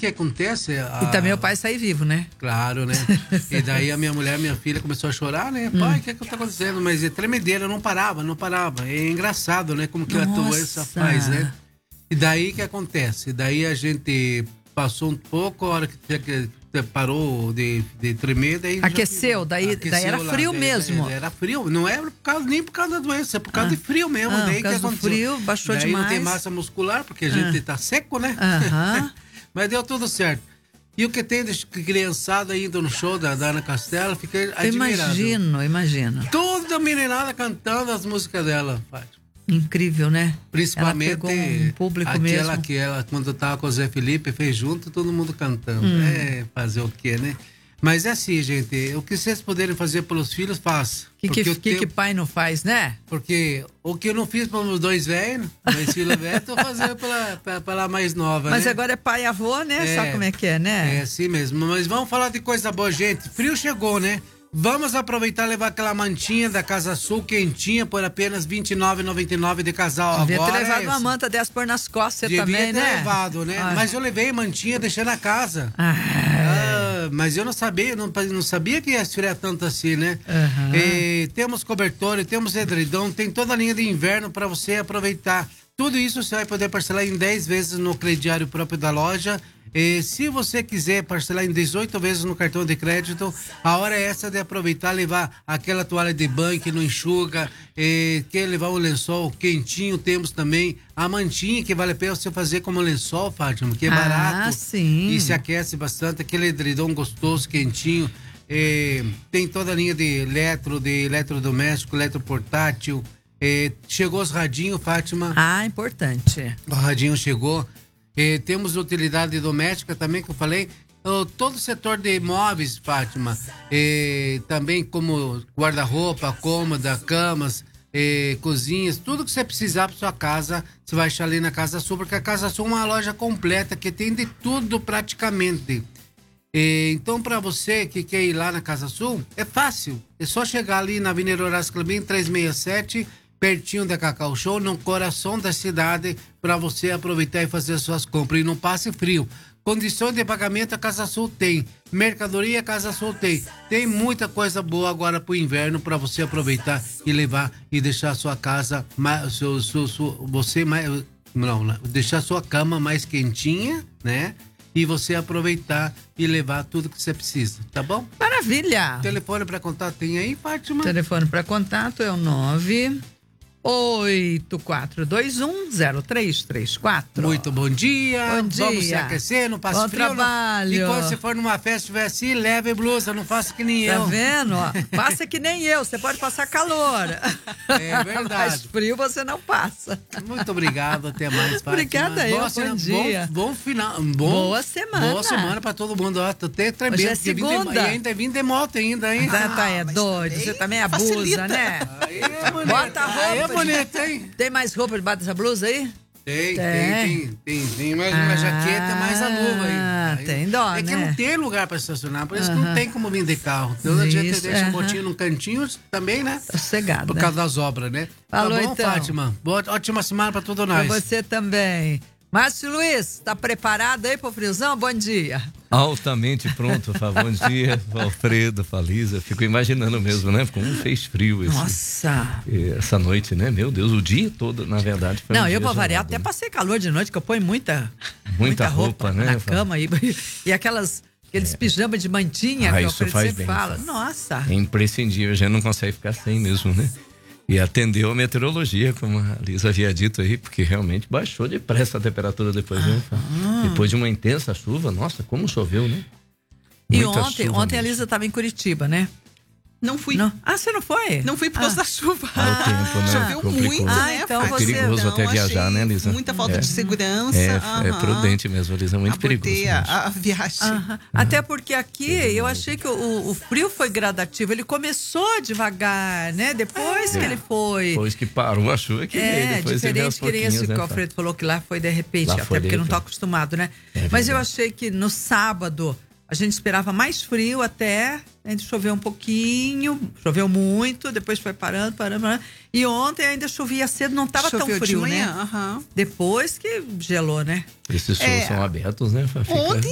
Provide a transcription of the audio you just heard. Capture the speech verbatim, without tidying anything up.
que acontece... A... E também o pai sai vivo, né? Claro, né? E daí a minha mulher, minha filha começou a chorar, né? Pai, o hum. que é que tá acontecendo? Mas é tremedeira, não parava, não parava. É engraçado, né? Como que Nossa. a doença faz, né? E daí o que acontece? E daí a gente passou um pouco, a hora que, que parou de, de tremer, daí... Aqueceu, já, daí, aqueceu daí era frio lá, mesmo. Daí, era frio, não é por causa, nem por causa da doença, é por causa ah. de frio mesmo. Ah, daí por causa que do frio, baixou daí demais. Não tem massa muscular, porque a gente ah. tá seco, né? Aham. Mas deu tudo certo. E o que tem de criançada indo no show da Ana Castela, fiquei admirado. Imagino, imagino. Toda meninada cantando as músicas dela, Fátima. Incrível, né? Principalmente ela pegou um público aquela mesmo. que ela, quando tava com o Zé Felipe, fez junto, todo mundo cantando. Hum. É, fazer o quê, né? Mas é assim, gente, o que vocês puderem fazer pelos filhos, façam. O que, que, que, que pai não faz, né? Porque o que eu não fiz pelos dois velhos, dois filhos velhos, tô fazendo pela, pela, pela mais nova, Mas né? agora é pai e avô, né? É, sabe como é que é, né? É assim mesmo. Mas vamos falar de coisa boa, gente. Frio chegou, né? Vamos aproveitar e levar aquela mantinha da Casa Sul quentinha por apenas vinte e nove reais e noventa e nove centavos de casal. Devia Agora ter levado é uma manta dessa por nas costas Devia também, ter né? levado, né? Ai. Mas eu levei mantinha, deixei na casa. Ah, ah, mas eu não sabia, não, não sabia que ia esfriar tanto assim, né? Uhum. E temos cobertor, temos edredom, tem toda a linha de inverno para você aproveitar. Tudo isso você vai poder parcelar em dez vezes no crediário próprio da loja. E se você quiser parcelar em dezoito vezes no cartão de crédito, a hora é essa de aproveitar, levar aquela toalha de banho que não enxuga, e quer levar um lençol quentinho, temos também a mantinha que vale a pena você fazer como lençol, Fátima, que é ah, barato sim. E se aquece bastante, aquele edredom gostoso, quentinho. E tem toda a linha de eletro, de eletrodoméstico, eletroportátil. E chegou os radinhos, Fátima. Ah, importante. O radinho chegou. E temos utilidade doméstica também, que eu falei. Todo o setor de imóveis, Fátima, e também como guarda-roupa, cômoda, camas, e cozinhas, tudo que você precisar para sua casa, você vai achar ali na Casa Sul, porque a Casa Sul é uma loja completa que tem de tudo praticamente. E, então, para você que quer ir lá na Casa Sul, é fácil. É só chegar ali na Avenida Horácio Clubin, trezentos e sessenta e sete, pertinho da Cacau Show, no coração da cidade, para você aproveitar e fazer suas compras. E não passe frio. Condições de pagamento a Casa Sul tem. Mercadoria a Casa Sul tem. Tem muita coisa boa agora pro inverno para você aproveitar e levar e deixar a sua casa, mais, seu, seu, seu, você mais, não, não, deixar a sua cama mais quentinha, né? E você aproveitar e levar tudo que você precisa, tá bom? Maravilha! Telefone para contato tem aí, Fátima? Telefone para contato é o nove oito quatro dois um zero três três quatro. Muito bom dia. Bom dia. Vamos se aquecer, não passe bom frio. Trabalho. Não. E quando você for numa festa, estiver assim, leve blusa, não faça que nem tá eu. Tá vendo? Ó, passa que nem eu, você pode passar calor. É verdade. Mas frio você não passa. Muito obrigado, até mais, Fátima. Obrigada eu, boa bom dia. Bom, bom final. Bom, boa semana. Boa semana pra todo mundo. Ó, tô até tremendo. Hoje é segunda. De, e ainda vim de moto ainda, hein? Ah, tá, é doido. Você também abusa, facilita. né? Aí é bonito. Bota a roupa. Aí é bonito, hein? Tem mais roupa debaixo dessa blusa aí? Tem, tem, tem, tem, tem, tem mais uma ah, jaqueta, mais a luva aí. Ah, tem dó, é né? que não tem lugar pra estacionar, por isso uh-huh. que não tem como vir de carro. Então a gente deixa uh-huh. um botinho num cantinho também, né? Sossegado, Por né? causa das obras, né? Falou, tá bom, então. Fátima? Boa, ótima semana pra todos nós. Pra você também. Márcio Luiz, tá preparado aí pro friozão? Bom dia. Altamente pronto, Fá. Bom dia, Alfredo, Faliza. Fico imaginando mesmo, né? Como fez frio esse, Nossa. essa noite, né? Meu Deus, o dia todo, na verdade. Foi Não, um eu dia vou variar, gelado, até né? passei calor de noite, que eu ponho muita, muita, muita roupa, roupa né, na Fá? cama e, e aquelas, aqueles É. pijamas de mantinha Ah, que o isso Alfredo faz sempre bem, fala. Fá. Nossa. É imprescindível, a gente não consegue ficar sem mesmo, né? E atendeu a meteorologia, como a Lisa havia dito aí, porque realmente baixou depressa a temperatura depois, né? Ah. Depois de uma intensa chuva, nossa, como choveu, né? E Muita ontem, chuva ontem a mesmo. Lisa estava em Curitiba, né? Não fui. Não. Ah, você não foi? Não fui por causa Ah. da chuva. Ah, o tempo, né? Choveu Complicou. muito, Ah, né? então Fá? É você- perigoso até Então, viajar, achei né, Lisa? Muita falta É. de segurança. É, é aham. prudente mesmo, Lisa, muito Abortei perigoso. a, mesmo. a viagem. Aham. Até porque aqui eu achei que o, o frio foi gradativo. Ele começou devagar, né? Depois É. que ele foi. Depois que parou a chuva, que veio, É, depois você vê aos diferente que nem esse pouquinhos, que né, o Fá? Alfredo falou que lá foi de repente, Lá até foi de porque não tô repente. acostumado, né? É Mas eu verdade. achei que no sábado a gente esperava mais frio até, ainda choveu um pouquinho, choveu muito, depois foi parando, parando, parando. E ontem ainda chovia cedo, não tava Choveu tão de frio, manhã, né? aham. Depois que gelou, né? Esses shows É. são abertos, né? Fá? Fica- Ontem